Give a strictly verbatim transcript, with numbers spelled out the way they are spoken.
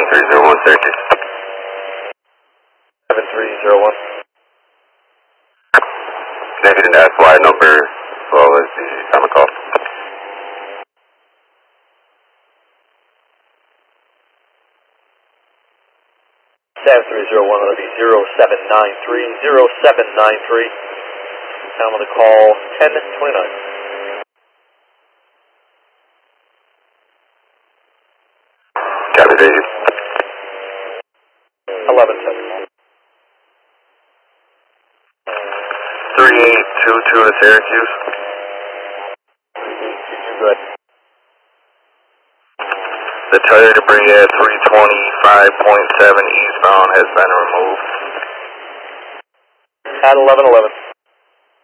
three zero one, Syracuse. seven three zero one. Maybe an S Y number as well as the time of call. seven three zero one, that'll be zero seven nine three, zero seven nine three. Time on the call, ten twenty-nine. Copy, Vegas. eleven seven. three eight two two to Syracuse. Good. The tire debris at three twenty-five point seven eastbound has been removed. At eleven eleven.